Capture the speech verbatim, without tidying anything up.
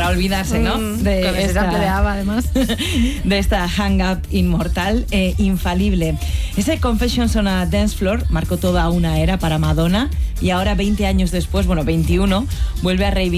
olvidarse, ¿no? Mm, de con ese esta, sample de ABBA, además. de esta Hang Up inmortal e infalible. Ese Confessions on a Dance Floor marcó toda una era para Madonna y ahora, veinte años después, bueno, veintiuno, vuelve a reivindicar